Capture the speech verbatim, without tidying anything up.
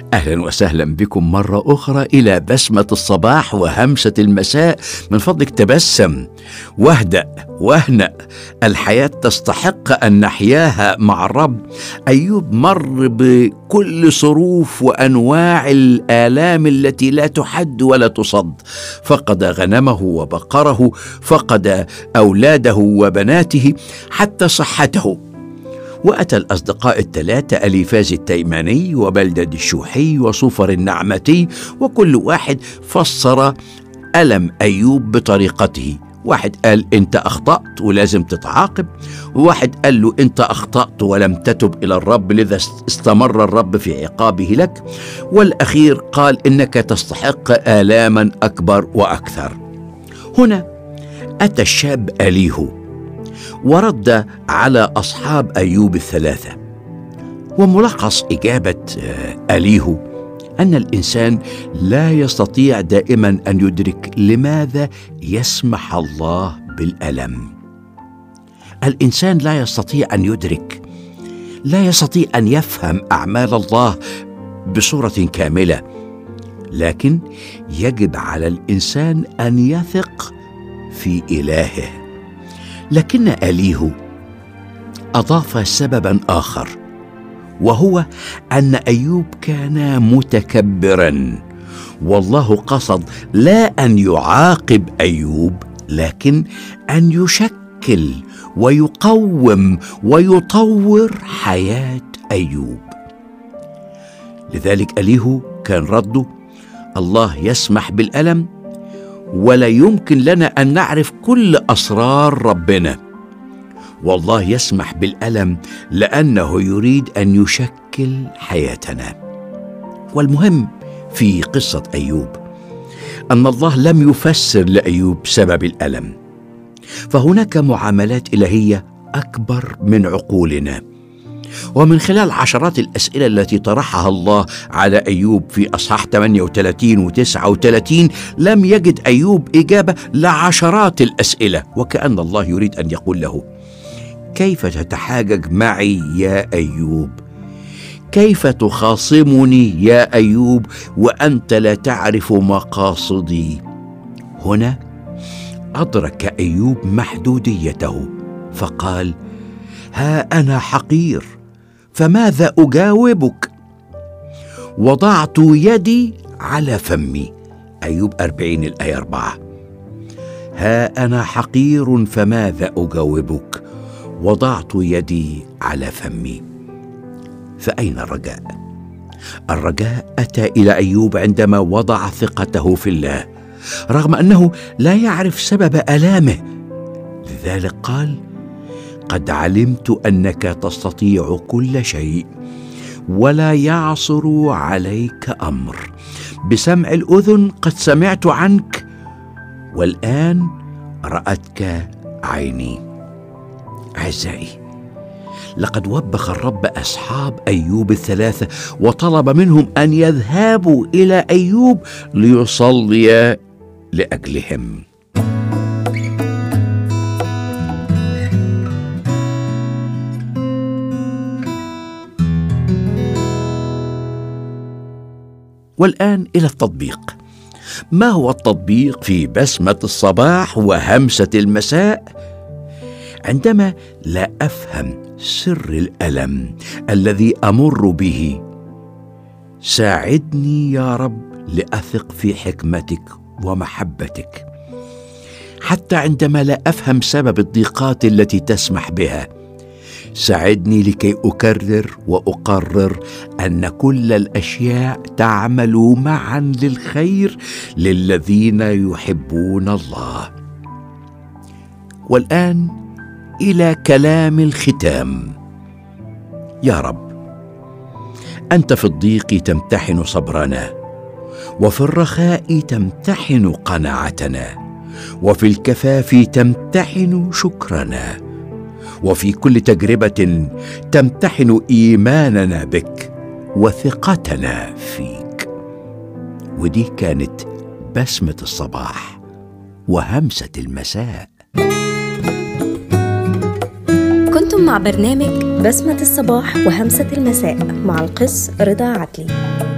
أهلا وسهلا بكم مرة أخرى إلى بسمة الصباح وهمسة المساء. من فضلك تبسم واهدأ واهنأ، الحياة تستحق أن نحياها مع الرب. أيوب مر بكل صروف وأنواع الآلام التي لا تحد ولا تصد، فقد غنمه وبقره، فقد أولاده وبناته، حتى صحته. وأتى الأصدقاء الثلاثة أليفاز التيماني وبلدد الشوحي وصوفر النعمتي، وكل واحد فسر ألم أيوب بطريقته. واحد قال أنت أخطأت ولازم تتعاقب، وواحد قال له أنت أخطأت ولم تتب إلى الرب لذا استمر الرب في عقابه لك، والأخير قال إنك تستحق آلاما أكبر وأكثر. هنا أتى الشاب أليهو ورد على أصحاب أيوب الثلاثة، وملخص إجابة أليهو أن الإنسان لا يستطيع دائما أن يدرك لماذا يسمح الله بالألم. الإنسان لا يستطيع أن يدرك، لا يستطيع أن يفهم أعمال الله بصورة كاملة، لكن يجب على الإنسان أن يثق في إلهه. لكن أليهو أضاف سببا آخر، وهو أن أيوب كان متكبرا، والله قصد لا أن يعاقب أيوب، لكن أن يشكل ويقوم ويطور حياة أيوب. لذلك أليهو كان رده: الله يسمح بالألم، ولا يمكن لنا أن نعرف كل أسرار ربنا، والله يسمح بالألم لأنه يريد أن يشكل حياتنا. والمهم في قصة أيوب أن الله لم يفسر لأيوب سبب الألم، فهناك معاملات إلهية أكبر من عقولنا. ومن خلال عشرات الأسئلة التي طرحها الله على أيوب في أصحاح ثمانية وثلاثين و تسعة وثلاثين لم يجد أيوب إجابة لعشرات الأسئلة، وكأن الله يريد أن يقول له: كيف تتحاجج معي يا أيوب؟ كيف تخاصمني يا أيوب وأنت لا تعرف مقاصدي؟ هنا أدرك أيوب محدوديته فقال: ها أنا حقير، فماذا أجاوبك؟ وضعت يدي على فمي. أيوب أربعين الآية أربعة. ها أنا حقير، فماذا أجاوبك؟ وضعت يدي على فمي. فأين الرجاء؟ الرجاء أتى إلى أيوب عندما وضع ثقته في الله، رغم أنه لا يعرف سبب آلامه. لذلك قال: قد علمت أنك تستطيع كل شيء ولا يعصر عليك أمر. بسمع الأذن قد سمعت عنك، والآن رأتك عيني. أعزائي، لقد وبخ الرب أصحاب أيوب الثلاثة وطلب منهم أن يذهبوا إلى أيوب ليصلي لأجلهم. والآن إلى التطبيق. ما هو التطبيق في بسمة الصباح وهمسة المساء؟ عندما لا أفهم سر الألم الذي أمر به، ساعدني يا رب لأثق في حكمتك ومحبتك. حتى عندما لا أفهم سبب الضيقات التي تسمح بها، ساعدني لكي أكرر وأقرر أن كل الأشياء تعمل معا للخير للذين يحبون الله. والآن إلى كلام الختام. يا رب، أنت في الضيق تمتحن صبرنا، وفي الرخاء تمتحن قناعتنا، وفي الكفاف تمتحن شكرنا، وفي كل تجربة تمتحن إيماننا بك وثقتنا فيك. ودي كانت بسمة الصباح وهمسة المساء. كنتم مع برنامج بسمة الصباح وهمسة المساء مع القس رضا عدلي.